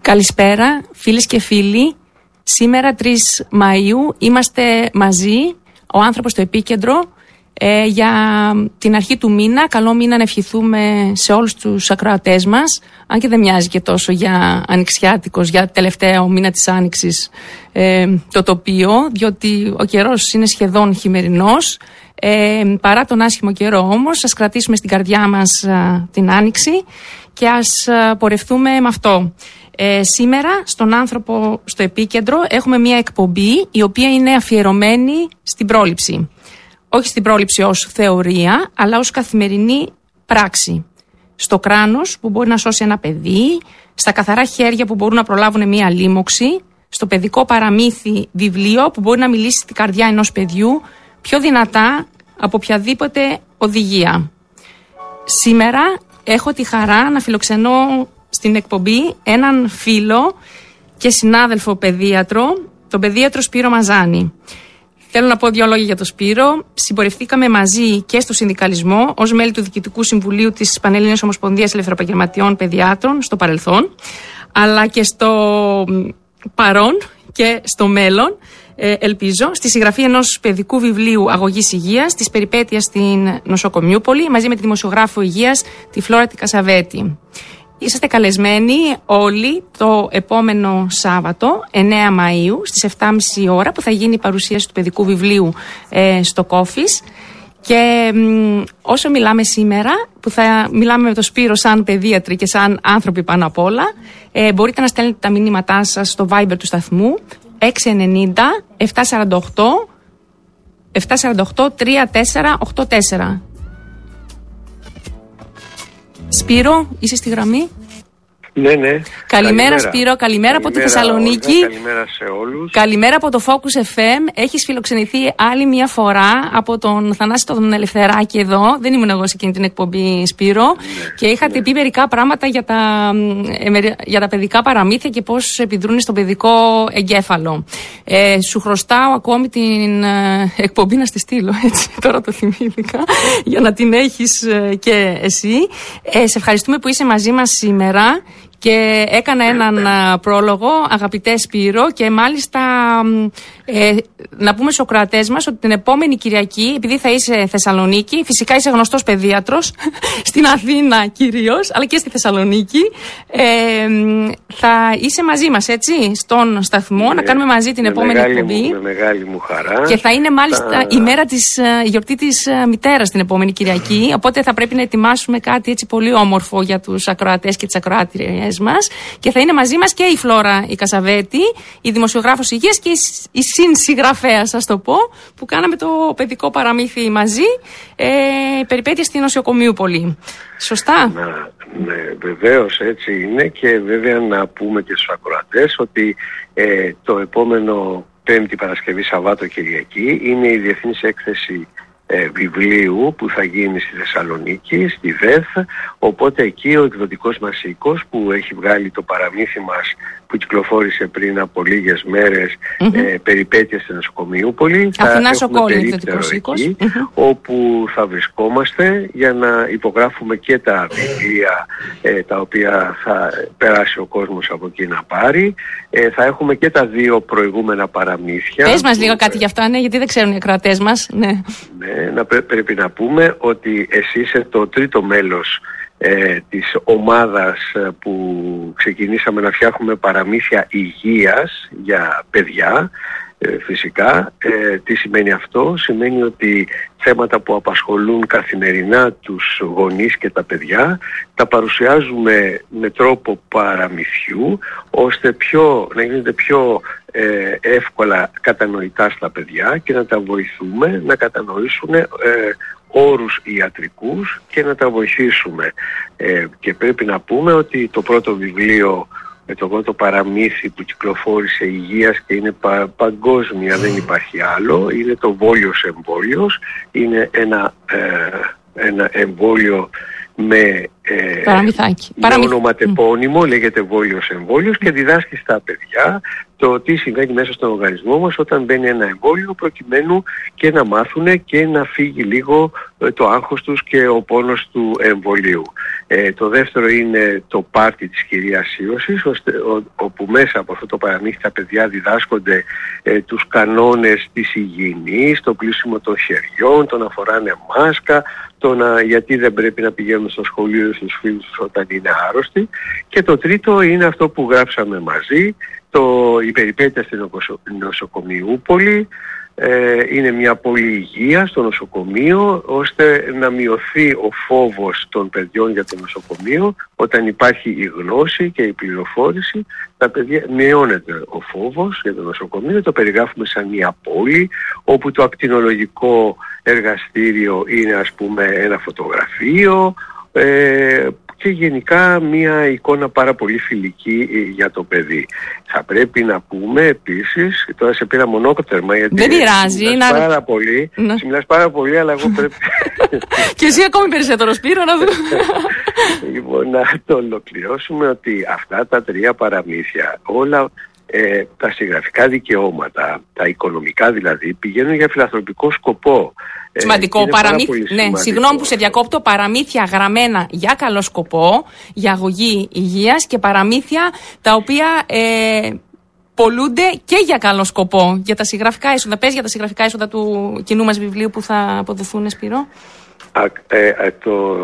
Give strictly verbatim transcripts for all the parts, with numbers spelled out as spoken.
Καλησπέρα φίλες και φίλοι. Σήμερα τρεις Μαΐου είμαστε μαζί, ο άνθρωπος στο επίκεντρο, ε, για την αρχή του μήνα. Καλό μήνα να ευχηθούμε σε όλους τους ακροατές μας, αν και δεν μοιάζει και τόσο για ανοιξιάτικος, για τελευταίο μήνα της Άνοιξης ε, το τοπίο, διότι ο καιρός είναι σχεδόν χειμερινός. Ε, παρά τον άσχημο καιρό όμως, ας κρατήσουμε στην καρδιά μας α, την Άνοιξη και ας α, πορευτούμε με αυτό. Ε, σήμερα στον άνθρωπο στο επίκεντρο έχουμε μια εκπομπή η οποία είναι αφιερωμένη στην πρόληψη. Όχι στην πρόληψη ως θεωρία, αλλά ως καθημερινή πράξη. Στο κράνος που μπορεί να σώσει ένα παιδί, στα καθαρά χέρια που μπορούν να προλάβουν μια λίμωξη, στο παιδικό παραμύθι βιβλίο που μπορεί να μιλήσει στην καρδιά ενός παιδιού πιο δυνατά από οποιαδήποτε οδηγία. Σήμερα έχω τη χαρά να φιλοξενώ στην εκπομπή έναν φίλο και συνάδελφο παιδίατρο, τον παιδίατρο Σπύρο Μαζάνη. Θέλω να πω δύο λόγια για τον Σπύρο. Συμπορευθήκαμε μαζί και στο συνδικαλισμό ως μέλη του Διοικητικού Συμβουλίου της Πανελλήνιας Ομοσπονδίας Ελευθεροεπαγγελματιών Παιδιάτρων στο παρελθόν, αλλά και στο παρόν και στο μέλλον, ε, ελπίζω, στη συγγραφή ενός παιδικού βιβλίου αγωγής υγείας, της περιπέτειας στην νοσοκομιούπολη, μαζί με τη δημοσιογράφο υγείας, τη Φλόρα τη Κασαβέτη. Είσαστε καλεσμένοι όλοι το επόμενο Σάββατο, εννέα Μαΐου, στις επτά και μισή ώρα, που θα γίνει η παρουσίαση του παιδικού βιβλίου ε, στο Κόφις. Και μ, όσο μιλάμε σήμερα, που θα μιλάμε με τον Σπύρο σαν παιδίατροι και σαν άνθρωποι πάνω απ' όλα, ε, μπορείτε να στέλνετε τα μηνύματά σας στο Viber του σταθμού έξι ενενήντα επτακόσια σαράντα οκτώ τρία τέσσερα οκτώ τέσσερα. Σπύρο, είσαι στη γραμμή? Ναι, ναι. Καλημέρα, καλημέρα. Σπύρο, καλημέρα, καλημέρα από τη Θεσσαλονίκη. Όλγα, καλημέρα σε όλους. Καλημέρα από το Focus εφ εμ. Έχεις φιλοξενηθεί άλλη μια φορά από τον Θανάση τον Ελευθεράκη εδώ. Δεν ήμουν εγώ σε εκείνη την εκπομπή, Σπύρο. Ναι, και είχατε ναι. πει μερικά πράγματα για τα, για τα παιδικά παραμύθια και πώς επιδρούν στο παιδικό εγκέφαλο. Ε, σου χρωστάω ακόμη την ε, εκπομπή να στη στείλω, έτσι. Τώρα το θυμήθηκα, για να την έχεις ε, και εσύ. Ε, σε ευχαριστούμε που είσαι μαζί μας σήμερα. Και έκανα έναν α, πρόλογο, αγαπητέ Σπύρο, και μάλιστα ε, να πούμε στους ακροατές μας ότι την επόμενη Κυριακή, επειδή θα είσαι Θεσσαλονίκη, φυσικά είσαι γνωστός παιδίατρος, στην Αθήνα κυρίως, αλλά και στη Θεσσαλονίκη, ε, θα είσαι μαζί μας, έτσι, στον σταθμό, ναι, να κάνουμε μαζί την επόμενη εκπομπή. Με μεγάλη μου χαρά. Και θα είναι μάλιστα θα... η μέρα της η γιορτή της μητέρας την επόμενη Κυριακή, οπότε θα πρέπει να ετοιμάσουμε κάτι έτσι πολύ όμορφο για τους ακροατές και τις ακροάτριες μας. Και θα είναι μαζί μας και η Φλόρα η Κασαβέτη, η δημοσιογράφος υγείας και η συνσυγγραφέα, σας το πω, που κάναμε το παιδικό παραμύθι μαζί, ε, περιπέτεια στη νοσοκομιούπολη. Σωστά? Να, ναι, βεβαίως έτσι είναι, και βέβαια να πούμε και στους ακροατές ότι ε, το επόμενο Πέμπτη, Παρασκευή, Σαββάτο, Κυριακή είναι η Διεθνής Έκθεση Ε, βιβλίου που θα γίνει στη Θεσσαλονίκη, στη ΔΕΘ, οπότε εκεί ο εκδοτικός μας οίκος που έχει βγάλει το παραμύθι μας που κυκλοφόρησε πριν από λίγες μέρες, mm-hmm. ε, περιπέτεια στην νοσοκομιούπολη, θα έχουμε περίπτερο εκεί, mm-hmm. όπου θα βρισκόμαστε για να υπογράφουμε και τα βιβλία ε, τα οποία θα περάσει ο κόσμος από εκεί να πάρει. Ε, θα έχουμε και τα δύο προηγούμενα παραμύθια. Πες μας λίγο κάτι γι' αυτά, ναι, γιατί δεν ξέρουν οι ακροατές μας. Ναι. Ναι, να πρέ, πρέπει να πούμε ότι εσύ είσαι το τρίτο μέλος ε, της ομάδας που ξεκινήσαμε να φτιάχνουμε παραμύθια υγείας για παιδιά. Ε, φυσικά, ε, τι σημαίνει αυτό? Σημαίνει ότι θέματα που απασχολούν καθημερινά τους γονείς και τα παιδιά τα παρουσιάζουμε με τρόπο παραμυθιού, ώστε πιο, να γίνονται πιο ε, εύκολα κατανοητά στα παιδιά και να τα βοηθούμε να κατανοήσουν ε, όρους ιατρικούς και να τα βοηθήσουμε. Ε, και πρέπει να πούμε ότι το πρώτο βιβλίο, με το πρώτο παραμύθι που κυκλοφόρησε υγείας και είναι πα, παγκόσμια, δεν υπάρχει άλλο, είναι το Βόλιος Εμβόλιος. Είναι ένα, ε, ένα εμβόλιο με, ε, με ονοματεπώνυμο, mm. λέγεται Βόλιος Εμβόλιος, και διδάσκει στα παιδιά το τι συμβαίνει μέσα στον οργανισμό μας όταν μπαίνει ένα εμβόλιο, προκειμένου και να μάθουν και να φύγει λίγο το άγχος τους και ο πόνος του εμβολίου. Ε, το δεύτερο είναι το πάρτι της κυρίασίωσης, ώστε, ο, όπου μέσα από αυτό το παραμύθι τα παιδιά διδάσκονται ε, τους κανόνες της υγιεινής, το πλύσιμο των χεριών, το να φοράνε μάσκα, το να, γιατί δεν πρέπει να πηγαίνουν στο σχολείο στους φίλους τους όταν είναι άρρωστοι. Και το τρίτο είναι αυτό που γράψαμε μαζί, το, η περιπέτεια στην νοσοκομιούπολη. Ε, είναι μια πόλη υγεία στο νοσοκομείο, ώστε να μειωθεί ο φόβος των παιδιών για το νοσοκομείο. Όταν υπάρχει η γνώση και η πληροφόρηση, τα παιδιά, μειώνεται ο φόβος για το νοσοκομείο. Το περιγράφουμε σαν μια πόλη όπου το ακτινολογικό εργαστήριο είναι, ας πούμε, ένα φωτογραφείο, ε, και γενικά μια εικόνα πάρα πολύ φιλική για το παιδί. Θα πρέπει να πούμε επίσης, τώρα σε πήρα μονόκοτερμα γιατί δεν πειράζει, μιλάς να... πάρα πολύ, ναι. Μιλάς πάρα πολύ, αλλά εγώ πρέπει... Και εσύ ακόμη περισσότερο, Σπύρο, να δούμε. Λοιπόν, να το ολοκληρώσουμε ότι αυτά τα τρία παραμύθια, όλα ε, τα συγγραφικά δικαιώματα, τα οικονομικά δηλαδή, πηγαίνουν για φιλανθρωπικό σκοπό. Σημαντικό παραμύθια. Ναι, συγγνώμη που σε διακόπτω. Παραμύθια γραμμένα για καλό σκοπό, για αγωγή υγείας, και παραμύθια τα οποία ε, πολλούνται και για καλό σκοπό. Για τα συγγραφικά έσοδα. Πες για τα συγγραφικά έσοδα του κοινού μας βιβλίου που θα αποδοθούν, Σπύρο. Α, ε, ε, το...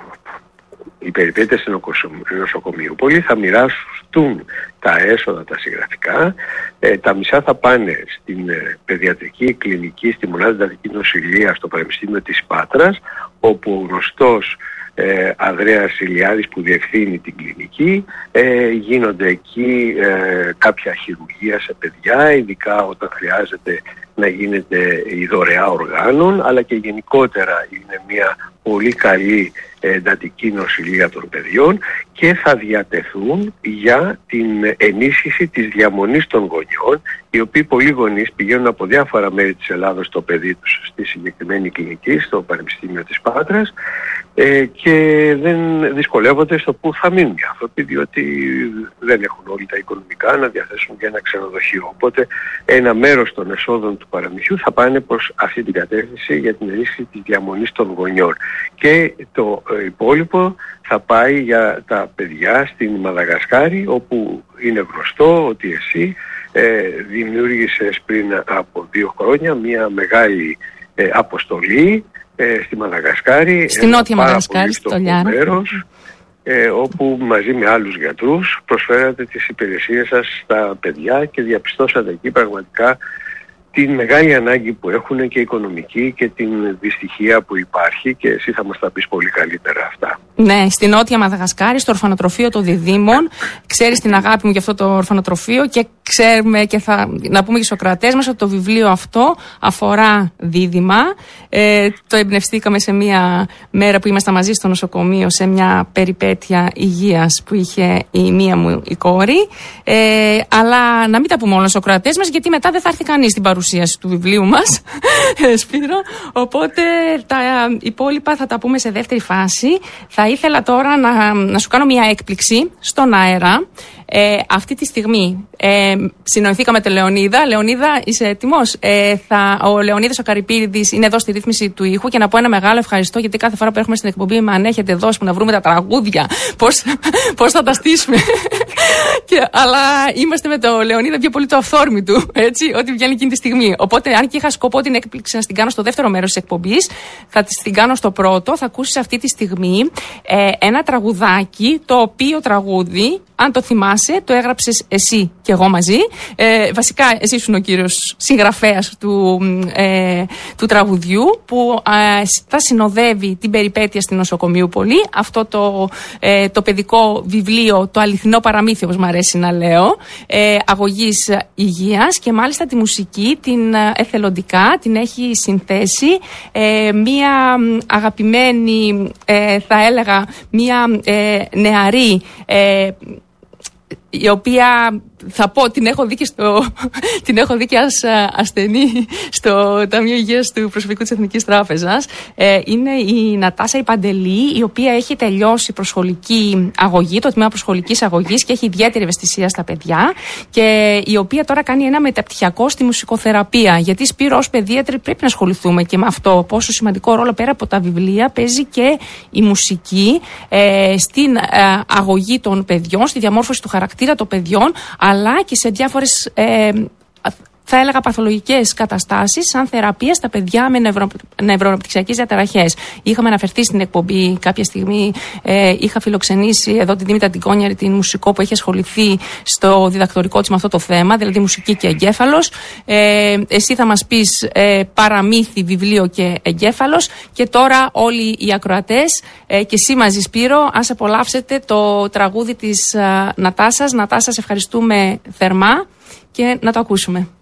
Οι περιπέτειες στην νοσοκομιούπολη θα μοιράσουν τα έσοδα τα συγγραφικά. Ε, τα μισά θα πάνε στην ε, παιδιατρική κλινική, στη μονάδα εντατική νοσηλεία στο Πανεπιστήμιο της Πάτρας, όπου ο γνωστός ε, Ανδρέας Ηλιάδης που διευθύνει την κλινική, ε, γίνονται εκεί ε, κάποια χειρουργία σε παιδιά, ειδικά όταν χρειάζεται να γίνεται η δωρεά οργάνων, αλλά και γενικότερα είναι μια πολύ καλή εντατική νοσηλεία των παιδιών, και θα διατεθούν για την ενίσχυση της διαμονής των γονιών, οι οποίοι πολλοί γονείς πηγαίνουν από διάφορα μέρη της Ελλάδος το παιδί τους στη συγκεκριμένη κλινική, στο Πανεπιστήμιο της Πάτρας, ε, και δεν δυσκολεύονται στο που θα μείνουν οι άνθρωποι, διότι δεν έχουν όλοι τα οικονομικά να διαθέσουν για ένα ξενοδοχείο. Οπότε ένα μέρος των εσόδων του παραμυθιού θα πάνε προς αυτή την κατεύθυνση για την ενίσχυση της διαμονής των γονιών. Και το υπόλοιπο θα πάει για τα παιδιά στην Μαδαγασκάρη, όπου είναι γνωστό ότι εσύ ε, δημιούργησες πριν από δύο χρόνια μια μεγάλη ε, αποστολή ε, στη Μαδαγασκάρη, στη Νότια Μαδαγασκάρη, στο μέρος, ε, όπου μαζί με άλλους γιατρούς προσφέρατε τις υπηρεσίες σας στα παιδιά και διαπιστώσατε εκεί πραγματικά την μεγάλη ανάγκη που έχουν και οικονομική και την δυστυχία που υπάρχει, και εσύ θα μας τα πεις πολύ καλύτερα αυτά. Ναι, στη Νότια Μαδαγασκάρη, στο ορφανοτροφείο των Διδήμων. Ξέρεις την αγάπη μου για αυτό το ορφανοτροφείο, και ξέρουμε, και θα να πούμε και στους ακροατές μας, ότι το βιβλίο αυτό αφορά δίδυμα. Ε, το εμπνευστήκαμε σε μια μέρα που ήμασταν μαζί στο νοσοκομείο, σε μια περιπέτεια υγείας που είχε η μία μου η κόρη. Ε, αλλά να μην τα πούμε όλα στους ακροατές μας, γιατί μετά δεν θα έρθει κανείς στην παρουσίαση του βιβλίου μας, Σπύρο. Οπότε τα υπόλοιπα θα τα πούμε σε δεύτερη φάση. Θα ήθελα τώρα να, να σου κάνω μια έκπληξη στον αέρα. Ε, αυτή τη στιγμή ε, συνοηθήκαμε με τη Λεωνίδα. Λεωνίδα, είσαι έτοιμος? Ε, θα, ο Λεωνίδας ο Καρυπίδης είναι εδώ στη ρύθμιση του ήχου, και να πω ένα μεγάλο ευχαριστώ, γιατί κάθε φορά που έρχομαι στην εκπομπή με ανέχεται εδώ που να βρούμε τα τραγούδια, πώς, πώς θα τα στήσουμε. Και, αλλά είμαστε με το Λεωνίδα πιο πολύ το αυθόρμητο, έτσι, ό,τι βγαίνει εκείνη τη στιγμή. Οπότε, αν και είχα σκοπό την έκπληξη να την κάνω στο δεύτερο μέρος της εκπομπής, θα την κάνω στο πρώτο. Θα ακούσεις αυτή τη στιγμή ε, ένα τραγουδάκι, το οποίο τραγούδι, αν το θυμάσαι, το έγραψες εσύ και εγώ μαζί. Ε, βασικά, εσύ ήσουν ο κύριος συγγραφέας του, ε, του τραγουδιού, που ε, θα συνοδεύει την περιπέτεια στην νοσοκομιούπολη. Αυτό το, ε, το παιδικό βιβλίο, το αληθινό παραμύθι, όπως μου αρέσει να λέω, ε, αγωγής υγείας, και μάλιστα τη μουσική, την εθελοντικά, την έχει συνθέσει ε, μία αγαπημένη, ε, θα έλεγα, μία ε, νεαρή, ε, η οποία θα πω, την έχω δει και, στο, την έχω δει και ως ασθενή στο Ταμείο Υγείας του Προσωπικού της Εθνικής Τράπεζας. Ε, είναι η Νατάσα η Παντελή, η οποία έχει τελειώσει προσχολική αγωγή, το τμήμα προσχολικής αγωγής και έχει ιδιαίτερη ευαισθησία στα παιδιά και η οποία τώρα κάνει ένα μεταπτυχιακό στη μουσικοθεραπεία. Γιατί, Σπύρο, ως παιδίατροι πρέπει να ασχοληθούμε και με αυτό. Πόσο σημαντικό ρόλο πέρα από τα βιβλία παίζει και η μουσική ε, στην ε, αγωγή των παιδιών, στη διαμόρφωση του χαρακτήρα των παιδιών, αλλά και σε διάφορες, ε, θα έλεγα, παθολογικές καταστάσεις, σαν θεραπεία στα παιδιά με νευρο, νευροαναπτυξιακές διαταραχές. Είχαμε αναφερθεί στην εκπομπή κάποια στιγμή, ε, είχα φιλοξενήσει εδώ την Δήμητρα Τικόνιαρη, την μουσικό που έχει ασχοληθεί στο διδακτορικό της με αυτό το θέμα, δηλαδή μουσική και εγκέφαλος. Ε, εσύ θα μας πεις ε, παραμύθι, βιβλίο και εγκέφαλος. Και τώρα όλοι οι ακροατές ε, και εσύ μαζί, Σπύρο, ας απολαύσετε το τραγούδι της ε, Νατάσας. Νατάσα, σε ευχαριστούμε θερμά και να το ακούσουμε.